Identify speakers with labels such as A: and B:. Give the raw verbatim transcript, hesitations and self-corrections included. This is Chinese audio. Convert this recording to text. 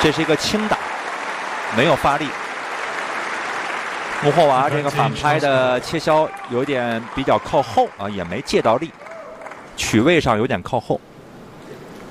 A: 这是一个轻打，没有发力。穆霍娃这个反拍的切削有点比较靠后啊，也没借到力，取位上有点靠后。